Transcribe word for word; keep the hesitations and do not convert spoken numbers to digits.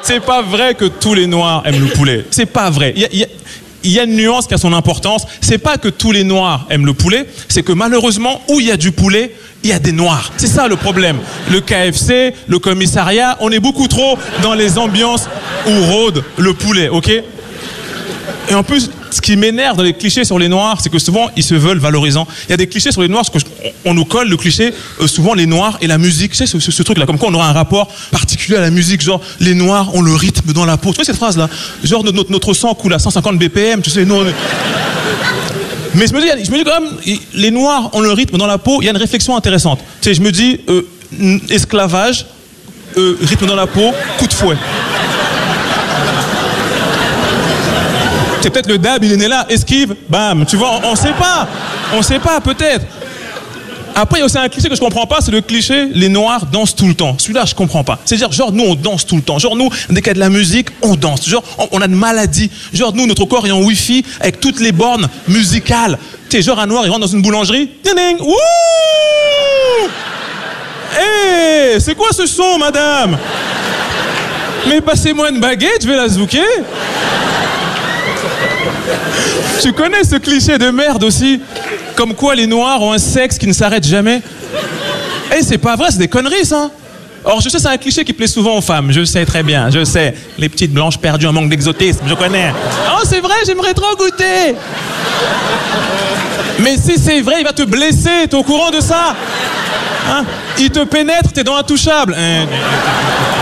c'est pas vrai que tous les Noirs aiment le poulet. C'est pas vrai. Il y a, il y a, il y a une nuance qui a son importance. C'est pas que tous les Noirs aiment le poulet, c'est que malheureusement, où il y a du poulet, il y a des Noirs. C'est ça le problème. Le K F C, le commissariat, on est beaucoup trop dans les ambiances où rôde le poulet, ok? Et en plus, ce qui m'énerve dans les clichés sur les Noirs, c'est que souvent, ils se veulent valorisants. Il y a des clichés sur les Noirs, parce qu'on nous colle le cliché, euh, souvent les Noirs et la musique. Tu sais, ce, ce, ce truc-là, comme quoi on aura un rapport particulier à la musique, genre, les Noirs ont le rythme dans la peau. Tu vois cette phrase-là? Genre, notre, notre sang coule à cent cinquante B P M, tu sais, nous, on est... Mais je me dis, je me dis quand même, les Noirs ont le rythme dans la peau, il y a une réflexion intéressante. Tu sais, je me dis, euh, esclavage, euh, rythme dans la peau, coup de fouet. C'est peut-être le dab, il est né là, esquive, bam, tu vois, on, on sait pas, on sait pas, peut-être. Après, il y a aussi un cliché que je comprends pas, c'est le cliché, les Noirs dansent tout le temps. Celui-là, je comprends pas. C'est-à-dire, genre, nous, on danse tout le temps. Genre, nous, dès qu'il y a de la musique, on danse. Genre, on, on a de maladies. Genre, nous, notre corps est en Wi-Fi avec toutes les bornes musicales. Tu sais, genre, un Noir, il rentre dans une boulangerie, ding ding, wouh! Hé, hey, c'est quoi ce son, madame? Mais passez-moi une baguette, je vais la zouker. Tu connais ce cliché de merde aussi? Comme quoi les Noirs ont un sexe qui ne s'arrête jamais? Eh, c'est pas vrai, c'est des conneries, ça. Or, je sais, c'est un cliché qui plaît souvent aux femmes. Je sais très bien, je sais. Les petites blanches perdues en manque d'exotisme, je connais. Oh, c'est vrai, j'aimerais trop goûter. Mais si c'est vrai, il va te blesser, t'es au courant de ça? Hein? Il te pénètre, t'es dans Intouchable.